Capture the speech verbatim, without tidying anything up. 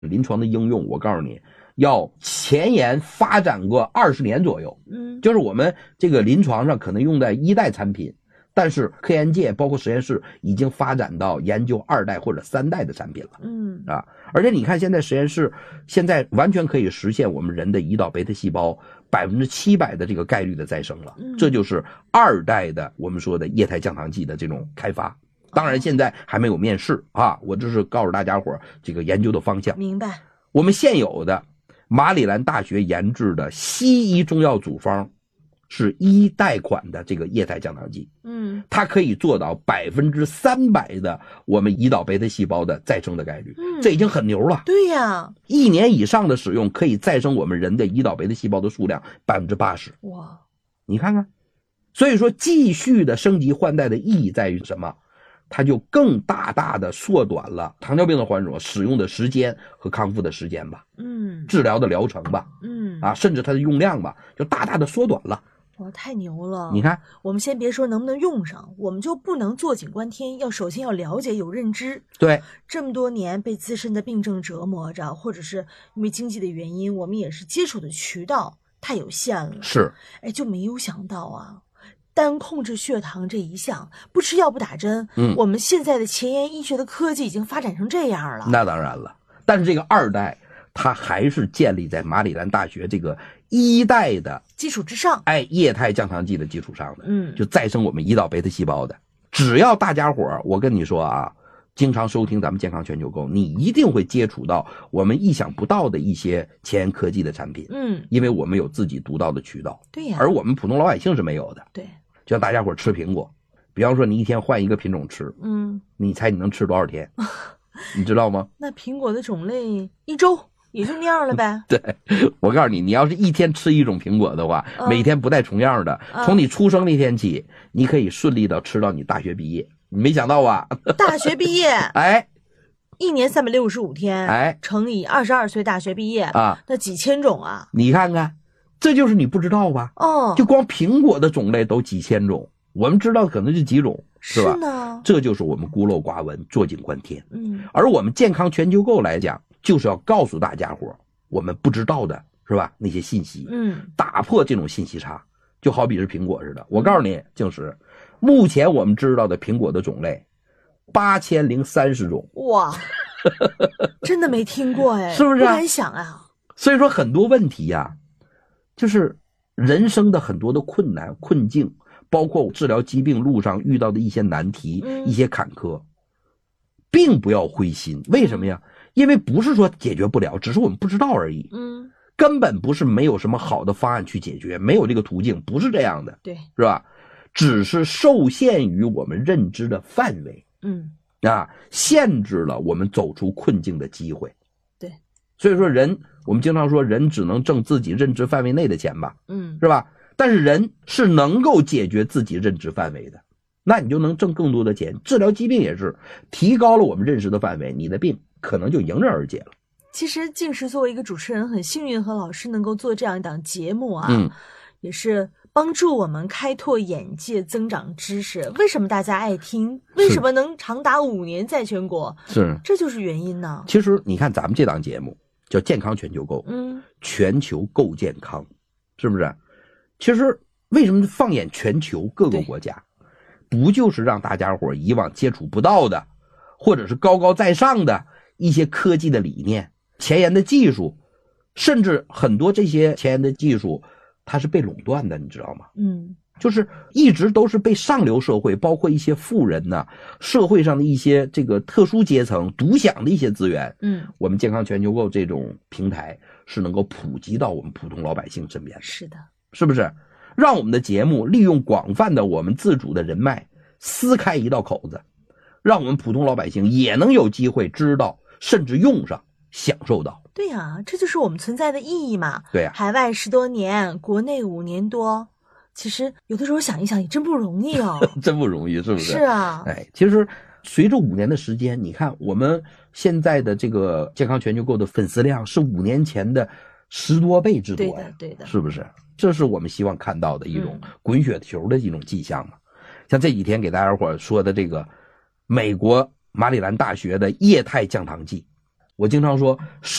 临床的应用，我告诉你，要前沿发展过二十年左右。 嗯， 就是我们这个临床上可能用在一代产品，但是科研界包括实验室已经发展到研究二代或者三代的产品了。 嗯啊，而且你看现在实验室现在完全可以实现我们人的胰岛贝塔细胞百分之七百的这个概率的再生了。 嗯， 这就是二代的我们说的液态降糖剂的这种开发。当然现在还没有面世啊，我这是告诉大家伙这个研究的方向。 明白。 我们现有的马里兰大学研制的西医中药组方是一代款的这个液态降糖剂， 嗯， 它可以做到百分之三百的我们胰岛贝塔细胞的再生的概率， 嗯， 这已经很牛了。 对呀， 一年以上的使用可以再生我们人的胰岛贝塔细胞的数量百分之八十。 哇， 你看看，所以说继续的升级换代的意义在于什么？它就更大大的缩短了糖尿病的患者使用的时间和康复的时间吧， 嗯， 治疗的疗程吧， 嗯啊，甚至它的用量吧，就大大的缩短了。 哇，太牛了！ 你看， 我们先别说能不能用上，我们就不能坐井观天，要首先要了解有认知。 对， 这么多年被自身的病症折磨着，或者是因为经济的原因，我们也是接触的渠道太有限了。 是， 哎，就没有想到啊。单控制血糖这一项，不吃药不打针， 嗯， 我们现在的前沿医学的科技已经发展成这样了。 那当然了，但是这个二代它还是建立在马里兰大学这个一代的基础之上， 哎，液态降糖剂的基础上的， 嗯， 就再生我们胰岛贝塔细胞的。只要大家伙儿，我跟你说啊，经常收听咱们健康全球购，你一定会接触到我们意想不到的一些前沿科技的产品， 嗯， 因为我们有自己独到的渠道， 对呀， 而我们普通老百姓是没有的。 对， 就像大家伙儿吃苹果，比方说你一天换一个品种吃， 嗯， 你猜你能吃多少天？你知道吗？ 那苹果的种类一周也就那样了呗。 对，我告诉你，你要是一天吃一种苹果的话， 嗯、 每天不带重样的， 嗯、 从你出生那天起，你可以顺利的吃到你大学毕业。你没想到吧？ 大学毕业， 哎， 一年三百六十五天， 哎， 乘以二十二岁大学毕业啊， 那几千种啊！ 你看看，这就是你不知道吧？ 哦， 就光苹果的种类都几千种，我们知道可能就几种，是吧？ 是呢， 这就是我们孤陋寡闻，坐井观天。 嗯， 而我们健康全球购来讲，就是要告诉大家伙我们不知道的，是吧？那些信息， 嗯， 打破这种信息差，就好比是苹果似的。我告诉你，静石，目前我们知道的苹果的种类八千零三十种， 哇，真的没听过哎， 是不是？ 不敢想啊。 所以说很多问题呀、啊，就是人生的很多的困难困境，包括治疗疾病路上遇到的一些难题、 嗯、 一些坎坷，并不要灰心。为什么呀？因为不是说解决不了，只是我们不知道而已。 嗯， 根本不是没有什么好的方案去解决，没有这个途径，不是这样的。 对， 是吧？只是受限于我们认知的范围， 嗯， 啊，限制了我们走出困境的机会。 对， 所以说人，我们经常说人只能挣自己认知范围内的钱吧， 嗯， 是吧？但是人是能够解决自己认知范围的，那你就能挣更多的钱。治疗疾病也是提高了我们认识的范围，你的病可能就迎刃而解了。 其实静石作为一个主持人，很幸运和老师能够做这样一档节目啊， 嗯， 也是帮助我们开拓眼界、增长知识。为什么大家爱听？为什么能长达五年在全国？ 是， 这就是原因呢。 其实你看咱们这档节目叫健康全球购， 嗯， 全球购健康，是不是？其实为什么放眼全球各个国家，不就是让大家伙以往接触不到的，或者是高高在上的一些科技的理念、前沿的技术，甚至很多这些前沿的技术它是被垄断的，你知道吗？ 嗯， 就是一直都是被上流社会，包括一些富人呢，社会上的一些这个特殊阶层独享的一些资源。 嗯， 我们健康全球购这种平台是能够普及到我们普通老百姓身边的。 是的， 是不是？让我们的节目利用广泛的我们自主的人脉，撕开一道口子，让我们普通老百姓也能有机会知道，甚至用上，享受到。 对呀、啊，这就是我们存在的意义嘛。 对呀、啊， 海外十多年，国内五年多，其实有的时候想一想也真不容易哦。 真不容易，是不是？ 是啊。 哎，其实随着五年的时间，你看我们现在的这个健康全球购的粉丝量是五年前的十多倍之多呀， 对的，对的， 是不是？这是我们希望看到的一种滚雪球的一种迹象嘛。嗯、像这几天给大家伙说的这个美国马里兰大学的液态降糖剂， 我经常说。